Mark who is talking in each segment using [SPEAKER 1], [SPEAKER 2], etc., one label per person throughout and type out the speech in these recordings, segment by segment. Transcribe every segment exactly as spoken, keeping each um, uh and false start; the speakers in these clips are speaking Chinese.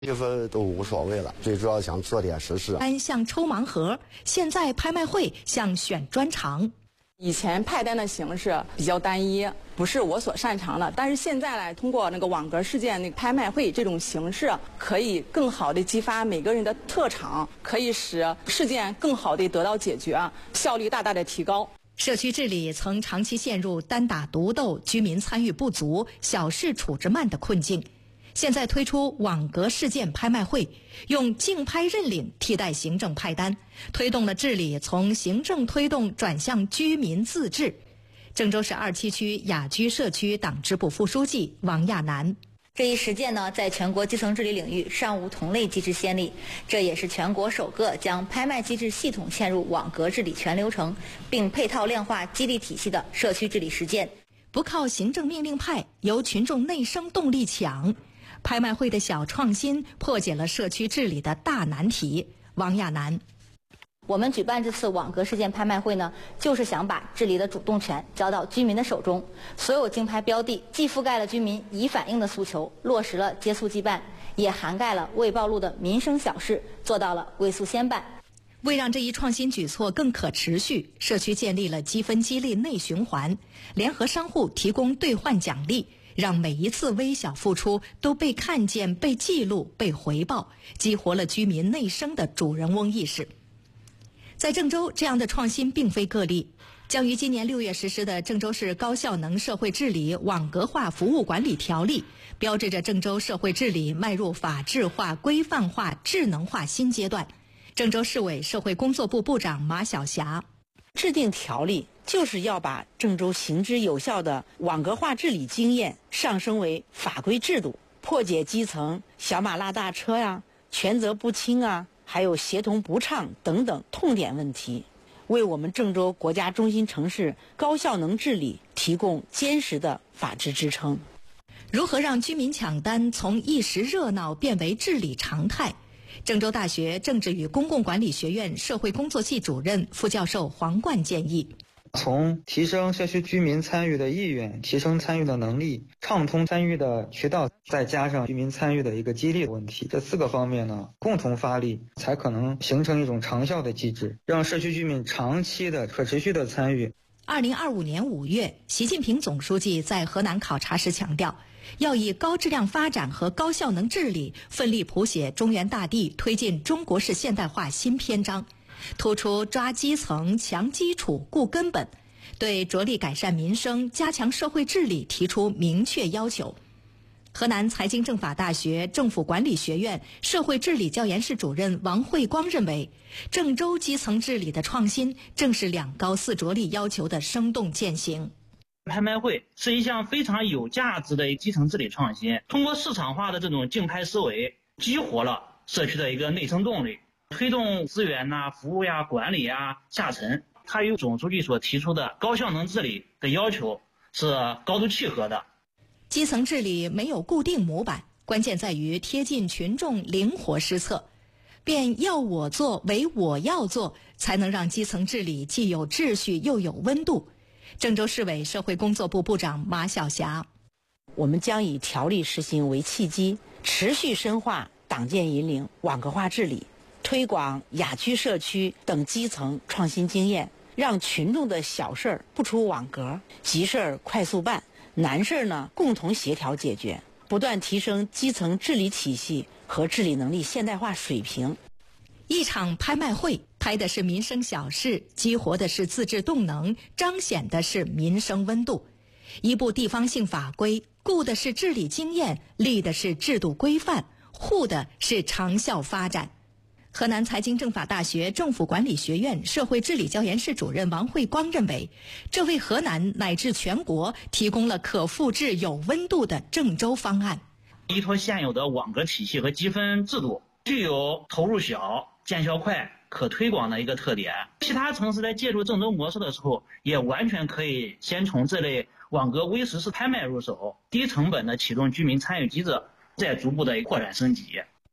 [SPEAKER 1] 这个都无所谓了，最主要想做点实事。
[SPEAKER 2] 单像抽盲盒，现在拍卖会像选专长。
[SPEAKER 3] 以前派单的形式比较单一，不是我所擅长的。但是现在呢，通过那个网格事件那个拍卖会这种形式，可以更好地激发每个人的特长，可以使事件更好地得到解决，效率大大的提高。
[SPEAKER 2] 社区治理曾长期陷入单打独斗、居民参与不足、小事处置慢的困境。现在推出网格事件拍卖会，用竞拍认领替代行政派单，推动了治理从行政推动转向居民自治。郑州市二七区雅居社区党支部副书记王亚楠。
[SPEAKER 4] 这一实践呢，在全国基层治理领域尚无同类机制先例，这也是全国首个将拍卖机制系统嵌入网格治理全流程，并配套量化激励体系的社区治理实践。
[SPEAKER 2] 不靠行政命令派，由群众内生动力强。拍卖会的小创新破解了社区治理的大难题。王亚楠。
[SPEAKER 4] 我们举办这次网格事件拍卖会呢，就是想把治理的主动权交到居民的手中。所有竞拍标的既覆盖了居民已反映的诉求，落实了接诉即办，也涵盖了未暴露的民生小事，做到了归诉先办。
[SPEAKER 2] 为让这一创新举措更可持续，社区建立了积分激励内循环，联合商户提供兑换奖励，让每一次微小付出都被看见、被记录、被回报，激活了居民内生的主人翁意识。在郑州，这样的创新并非个例。将于今年六月实施的《郑州市高效能社会治理网格化服务管理条例》，标志着郑州社会治理迈入法治化、规范化、智能化新阶段。郑州市委社会工作部部长马晓霞。
[SPEAKER 5] 制定条例就是要把郑州行之有效的网格化治理经验上升为法规制度，破解基层小马拉大车呀、权责不清啊，还有协同不畅等等痛点问题，为我们郑州国家中心城市高效能治理提供坚实的法治支撑。
[SPEAKER 2] 如何让居民抢单从一时热闹变为治理常态？郑州大学政治与公共管理学院社会工作系主任、副教授黄冠建议，
[SPEAKER 6] 从提升社区居民参与的意愿、提升参与的能力、畅通参与的渠道，再加上居民参与的一个激励问题，这四个方面呢，共同发力，才可能形成一种长效的机制，让社区居民长期的可持续的参与。
[SPEAKER 2] 二零二五年五月，习近平总书记在河南考察时强调，要以高质量发展和高效能治理奋力谱写中原大地推进中国式现代化新篇章，突出抓基层、强基础、固根本，对着力改善民生、加强社会治理提出明确要求。河南财经政法大学政府管理学院社会治理教研室主任王慧光认为，郑州基层治理的创新正是两高四着力要求的生动践行。
[SPEAKER 7] 拍卖会是一项非常有价值的基层治理创新，通过市场化的这种竞拍思维，激活了社区的一个内生动力，推动资源呐、啊、服务呀、管理呀下沉。它与总书记所提出的高效能治理的要求是高度契合的。
[SPEAKER 2] 基层治理没有固定模板，关键在于贴近群众，灵活施策，变要我做为我要做，才能让基层治理既有秩序又有温度。郑州市委社会工作部部长马晓霞，
[SPEAKER 5] 我们将以条例实行为契机，持续深化党建引领网格化治理，推广雅居社区等基层创新经验，让群众的小事儿不出网格，急事儿快速办，难事儿呢共同协调解决，不断提升基层治理体系和治理能力现代化水平。
[SPEAKER 2] 一场拍卖会拍的是民生小事，激活的是自治动能，彰显的是民生温度。一部地方性法规，顾的是治理经验，立的是制度规范，护的是长效发展。河南财经政法大学政府管理学院社会治理教研室主任王慧光认为，这为河南乃至全国提供了可复制有温度的郑州方案。
[SPEAKER 7] 依托现有的网格体系和积分制度，具有投入小、见效快、可推广的一个特点。其他城市在借助郑州模式的时候，也完全可以先从这类网格微实时拍卖入手，低成本的启动居民参与机制，再逐步的扩展升级。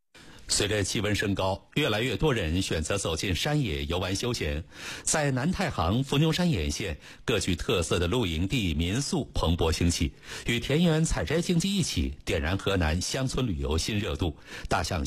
[SPEAKER 8] 随着气温升高，越来越多人选择走进山野游玩休闲。在南太行、伏牛山沿线，各具特色的露营地、民宿蓬勃兴起，与田园采摘经济一起，点燃河南乡村旅游新热度。大象